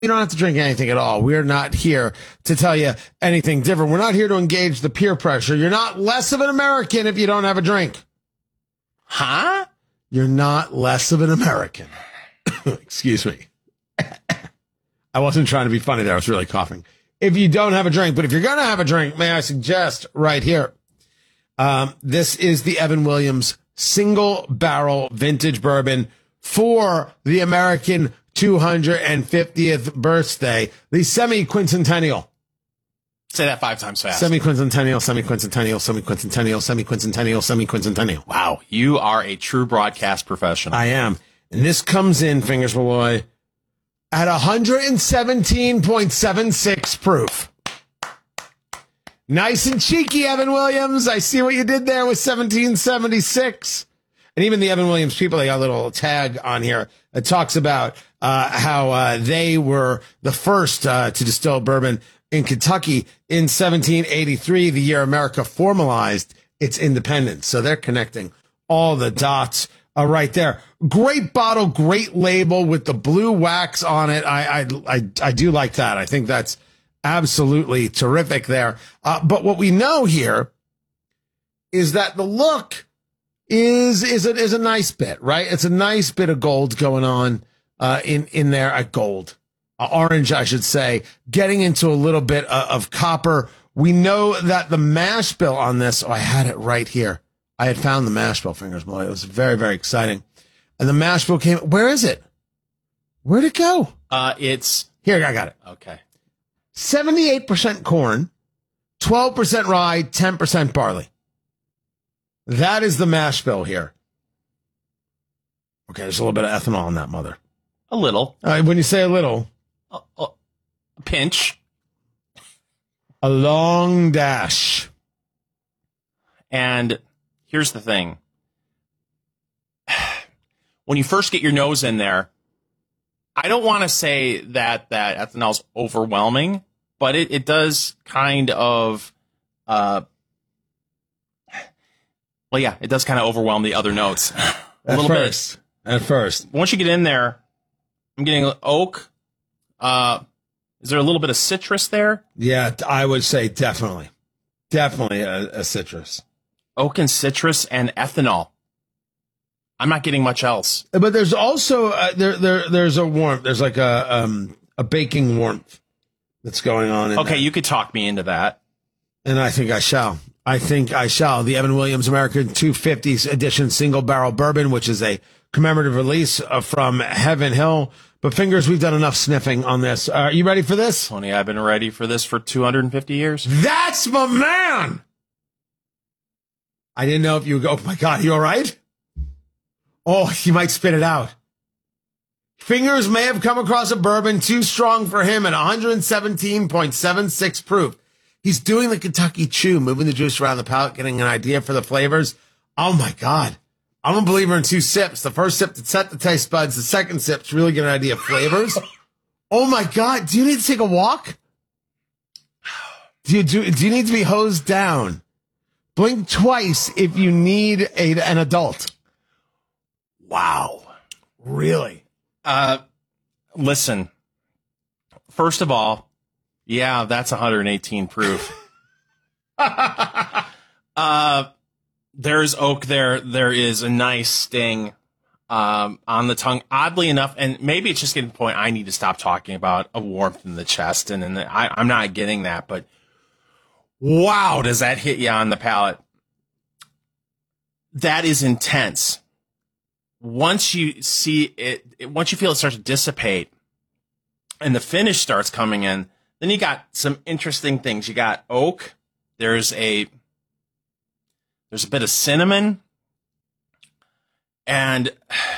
You don't have to drink anything at all. We're not here to tell you anything different. We're not here to engage the peer pressure. You're not less of an American if you don't have a drink. Huh? You're not less of an American. Excuse me. I wasn't trying to be funny there. I was really coughing. If you don't have a drink, but if you're going to have a drink, may I suggest right here, this is the Evan Williams single barrel vintage bourbon for the American 250th birthday, the semi-quincentennial. Say that 5 times fast. Semi-quincentennial, semi-quincentennial, semi-quincentennial, semi-quincentennial, semi-quincentennial. Wow, you are a true broadcast professional. I am. And this comes in, Fingers Malloy, at 117.76 proof. Nice and cheeky, Evan Williams. I see what you did there with 1776. And even the Evan Williams people, they got a little tag on here that talks about how they were the first to distill bourbon in Kentucky in 1783, the year America formalized its independence. So they're connecting all the dots right there. Great bottle, great label with the blue wax on it. I do like that. I think that's absolutely terrific there. But what we know here is that the look is a nice bit, right? It's a nice bit of gold going on in there. Gold, orange, I should say, getting into a little bit of copper. We know that the mash bill on this, I had it right here. I had found the mash bill, Fingers Malloy. It was very, very exciting. And the mash bill came, where is it? Where'd it go? It's here. I got it. Okay. 78% corn, 12% rye, 10% barley. That is the mash bill here. Okay, there's a little bit of ethanol in that mother. A little. When you say a little. A pinch. A long dash. And here's the thing. When you first get your nose in there, I don't want to say that ethanol's overwhelming, but it does kind of... Well, yeah, it does kind of overwhelm the other notes a little bit. At first. Once you get in there, I'm getting oak. Is there a little bit of citrus there? Yeah, I would say definitely. Definitely a citrus. Oak and citrus and ethanol. I'm not getting much else. But there's also, there's a warmth. There's like a baking warmth that's going on. Okay, you could talk me into that. And I think I shall. The Evan Williams American 250s edition single barrel bourbon, which is a commemorative release from Heaven Hill. But Fingers, we've done enough sniffing on this. Are you ready for this? Tony, I've been ready for this for 250 years. That's my man! I didn't know if you would go, oh my God, you all right? Oh, he might spit it out. Fingers may have come across a bourbon too strong for him at 117.76 proof. He's doing the Kentucky Chew, moving the juice around the palate, getting an idea for the flavors. Oh, my God. I'm a believer in 2 sips. The first sip to set the taste buds. The second sip to really get an idea of flavors. Oh, my God. Do you need to take a walk? Do you need to be hosed down? Blink twice if you need an adult. Wow. Really? Listen, first of all, yeah, that's 118 proof. There's oak there. There is a nice sting on the tongue. Oddly enough, and maybe it's just getting to the point I need to stop talking about a warmth in the chest, and I'm not getting that, but wow, does that hit you on the palate? That is intense. Once you see it, once you feel it start to dissipate and the finish starts coming in, then you got some interesting things. You got oak. There's a bit of cinnamon, and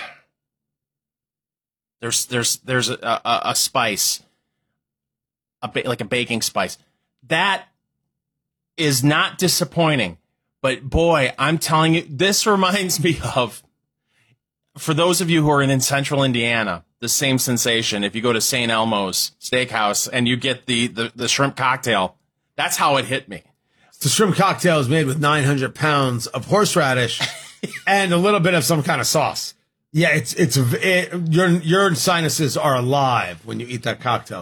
there's a spice, like a baking spice. That is not disappointing. But boy, I'm telling you, this reminds me of, for those of you who are in central Indiana, the same sensation. If you go to St. Elmo's Steakhouse and you get the shrimp cocktail, that's how it hit me. The shrimp cocktail is made with 900 pounds of horseradish and a little bit of some kind of sauce. Yeah, your sinuses are alive when you eat that cocktail.